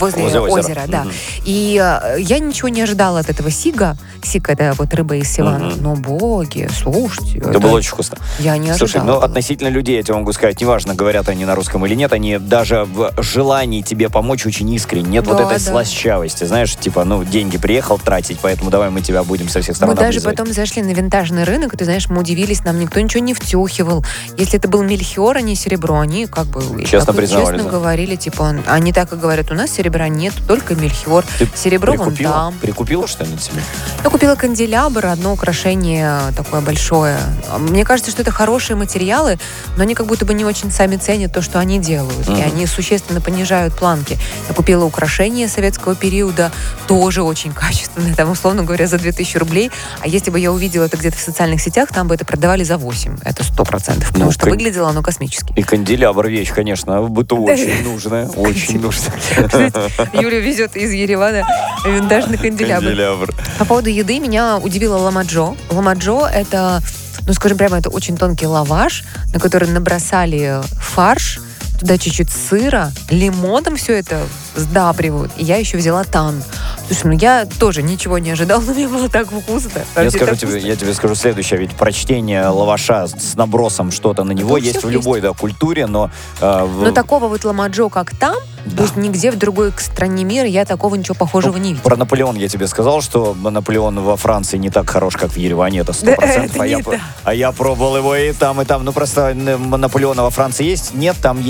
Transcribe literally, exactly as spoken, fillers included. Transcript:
Возле, Возле озера. озера, да. Мгм. И э, я ничего не ожидала от этого сига. Сиг — это вот рыба из Севана. Мгм. Но, боги, слушайте. Это было очень вкусно. Я не Слушай, ожидала. ну относительно людей, я тебе могу сказать, неважно, говорят они на русском или нет, они даже в желании тебе помочь очень искренне. Нет вот Да, этой да. слащавости, знаешь, типа, ну, деньги приехал тратить, поэтому давай мы тебя будем со всех Мы сторон даже облизывать. потом зашли на винтажный рынок, и ты знаешь, мы удивились, нам никто ничего не втюхивал. Если это был мельхиор, а не серебро, они как бы и Честно так и признавали, честно да. говорили, типа, он- они так и говорят, у нас серебра нет, только мельхиор. Ты Серебро вон прикупила? там. Прикупила что-нибудь себе? Я купила канделябр, одно украшение такое большое. Мне кажется, что это хорошие материалы, но они как будто бы не очень сами ценят то, что они делают. И Мгм. они существенно понижают планки. Я купила украшение советского периода, тоже очень качественное, там, условно говоря, за две тысячи рублей. А если бы я увидела это где-то в социальных сетях, там бы это продавали за восемь. Это сто процентов. Потому Ну, что кон- выглядело оно космически. И канделябр вещь, конечно, в быту очень нужная. Очень нужная. Юля везет из Еревана винтажный канделябр. Канделябр. По поводу еды меня удивило ламаджо. Ламаджо — это, ну, скажем прямо, это очень тонкий лаваш, на который набросали фарш, туда чуть-чуть сыра, лимоном все это сдабривают. И я еще взяла тан. Слушай, ну я тоже ничего не ожидала, но мне было так вкусно. Я Вообще скажу так тебе, вкусно. я тебе скажу следующее, ведь прочтение лаваша с набросом что-то на него у есть всех в любой да, культуре, но... э, в- Но такого вот ламаджо, как там, Да. то есть нигде в другой стране мира я такого ничего похожего Ну, не видела. Про Наполеон я тебе сказал, что Наполеон во Франции не так хорош, как в Ереване, это сто Да, процентов. это а, я, не по- так. а я пробовал его и там, и там. Ну, просто н- Наполеона во Франции есть? Нет, там